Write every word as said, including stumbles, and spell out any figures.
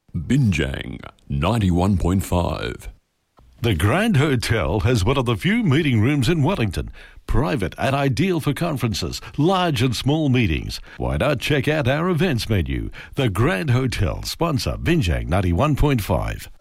Binjang ninety-one point five. The Grand Hotel has one of the few meeting rooms in Wellington, private and ideal for conferences, large and small meetings. Why not check out our events menu? The Grand Hotel, sponsor Binjang ninety-one point five.